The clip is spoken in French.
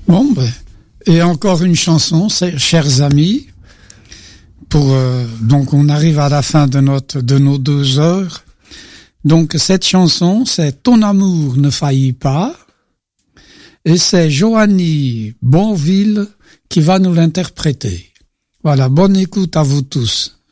Bon, et encore une chanson, chers amis. Donc on arrive à la fin de nos 2 heures. Donc cette chanson, c'est Ton amour ne faillit pas. Et c'est Joanie Bonville qui va nous l'interpréter. Voilà, bonne écoute à vous tous.